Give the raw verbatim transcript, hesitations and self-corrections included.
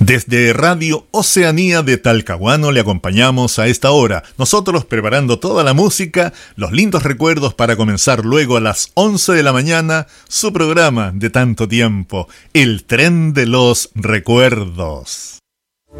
Desde Radio Oceanía de Talcahuano le acompañamos a esta hora, nosotros preparando toda la música, los lindos recuerdos para comenzar luego a las once de la mañana su programa de tanto tiempo, El Tren de los Recuerdos.